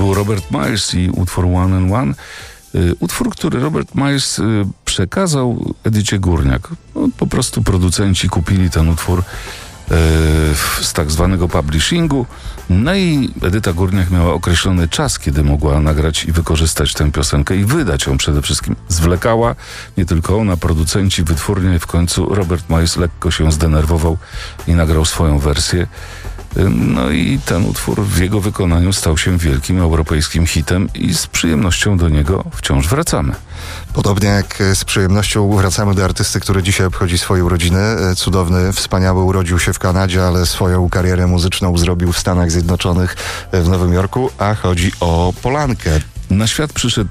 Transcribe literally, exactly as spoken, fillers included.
był Robert Miles i utwór One and One. Utwór, który Robert Miles przekazał Edycie Górniak. No, po prostu producenci kupili ten utwór z tak zwanego publishingu. No i Edyta Górniak miała określony czas, kiedy mogła nagrać i wykorzystać tę piosenkę i wydać ją przede wszystkim. Zwlekała, nie tylko ona, producenci, wytwórnia i w końcu Robert Miles lekko się zdenerwował i nagrał swoją wersję. No i ten utwór w jego wykonaniu stał się wielkim europejskim hitem i z przyjemnością do niego wciąż wracamy. Podobnie jak z przyjemnością wracamy do artysty, który dzisiaj obchodzi swoje urodziny. Cudowny, wspaniały, urodził się w Kanadzie, ale swoją karierę muzyczną zrobił w Stanach Zjednoczonych, w Nowym Jorku, a chodzi o Polankę. Na świat przyszedł